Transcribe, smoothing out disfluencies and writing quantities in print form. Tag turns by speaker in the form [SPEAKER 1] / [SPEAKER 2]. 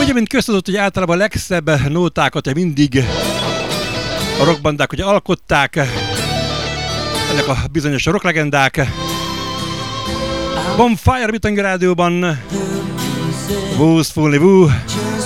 [SPEAKER 1] Ugye, mint köztudott, hogy általában a legszebb nótákat mindig a rockbandák hogy alkották, ennek a bizonyos rocklegendák. Bonfire Bitangi Rádióban, Woo's Fully Woo.